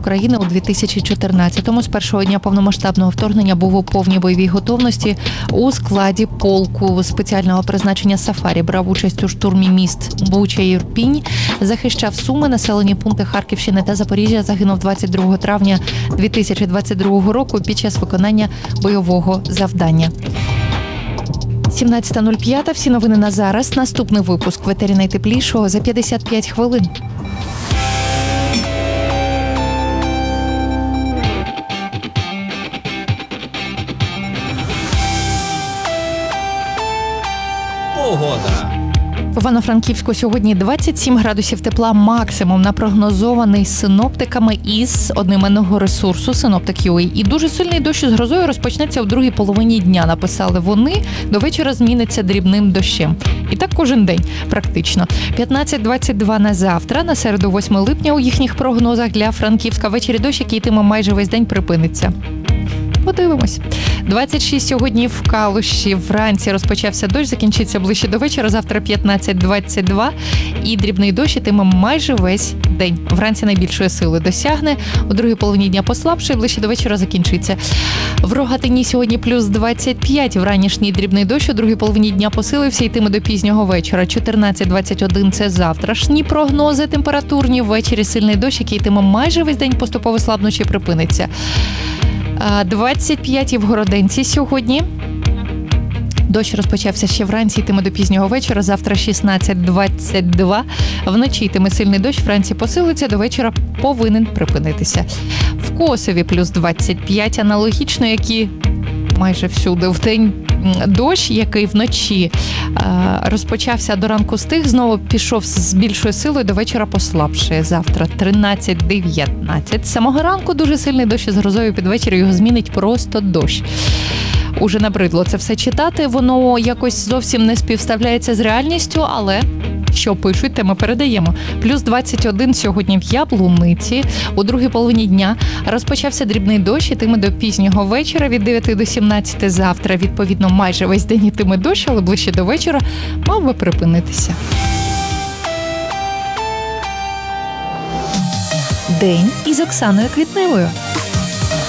України у 2014-му. З першого дня повномасштабного вторгнення був у повній бойовій готовності у складі полку спеціального призначення «Сафарі». Брав участь у штурмі міст Буча і Ірпінь, захищав Суми, населені пункти Харківщини та Запоріжжя. Загинув 22 травня 2022 року під час виконання бойового завдання. 17:05. Всі новини на зараз. Наступний випуск в етері найтеплішого за 55 хвилин. Погода. В Івано-Франківську сьогодні 27 градусів тепла максимум, напрогнозований синоптиками із одноіменного ресурсу Synoptic.ua. І дуже сильний дощ з грозою розпочнеться в другій половині дня, написали вони. До вечора зміниться дрібним дощем. І так кожен день практично. 15-22 на завтра, на середу 8 липня у їхніх прогнозах для Франківська. Ввечері дощ, який йтиме майже весь день, припиниться. Подивимось. 26 сьогодні в Калуші. Вранці розпочався дощ, закінчиться ближче до вечора. Завтра 15-22. І дрібний дощ йтиме майже весь день. Вранці найбільшої сили досягне. У другій половині дня послабше, ближче до вечора закінчиться. В Рогатині сьогодні плюс 25. Вранішній дрібний дощ у другій половині дня посилився, йтиме до пізнього вечора. 14-21 – це завтрашні прогнози температурні. Ввечері сильний дощ, який йтиме майже весь день, поступово слабнучи припиниться. 25 в Городенці сьогодні. Дощ розпочався ще вранці, йтиме до пізнього вечора. Завтра 16-22. Вночі йтиме сильний дощ, вранці посилиться, до вечора повинен припинитися. В Косові плюс 25, аналогічно, як і майже всюди. Вдень дощ, який вночі розпочався до ранку стих, знову пішов з більшою силою, до вечора послабшає. Завтра 13-19. З самого ранку дуже сильний дощ з грозою, під вечір його змінить просто дощ. Уже набридло це все читати, воно якось зовсім не співставляється з реальністю, але що пишуть, те ми передаємо. Плюс 21 сьогодні в Яблуниці. У другій половині дня розпочався дрібний дощ, ітиме до пізнього вечора, від 9 до 17 завтра. Відповідно, майже весь день ітиме дощ, але ближче до вечора мав би припинитися. День із Оксаною Квітневою.